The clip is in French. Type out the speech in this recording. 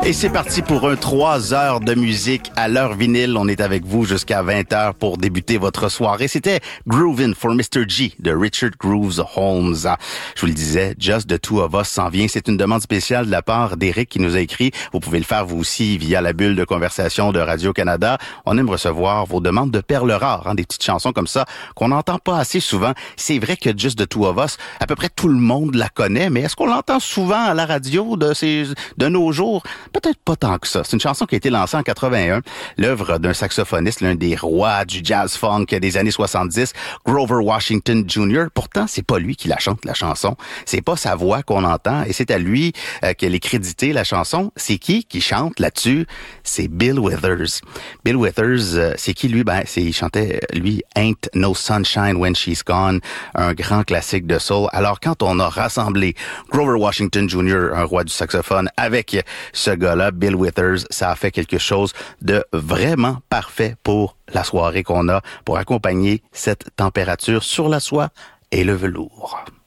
Et c'est parti pour 3 heures de musique à l'heure vinyle. On est avec vous jusqu'à 20h pour débuter votre soirée. C'était Groovin' for Mr. G de Richard Grooves Holmes. Je vous le disais, Just the Two of Us s'en vient. C'est une demande spéciale de la part d'Éric qui nous a écrit. Vous pouvez le faire vous aussi via la bulle de conversation de Radio-Canada. On aime recevoir vos demandes de perles rares, des petites chansons comme ça qu'on n'entend pas assez souvent. C'est vrai que Just the Two of Us, à peu près tout le monde la connaît, mais est-ce qu'on l'entend souvent à la radio de nos jours? Peut-être pas tant que ça. C'est une chanson qui a été lancée en 81, l'œuvre d'un saxophoniste, l'un des rois du jazz funk des années 70, Grover Washington Jr. Pourtant, c'est pas lui qui la chante, la chanson. C'est pas sa voix qu'on entend et c'est à lui qu'elle est créditée, la chanson. C'est qui chante là-dessus? C'est Bill Withers. Bill Withers, c'est qui lui? Il chantait, lui, Ain't No Sunshine When She's Gone, un grand classique de soul. Alors, quand on a rassemblé Grover Washington Jr., un roi du saxophone, avec ce gars-là, Bill Withers, ça a fait quelque chose de vraiment parfait pour la soirée qu'on a, pour accompagner cette température sur la soie et le velours.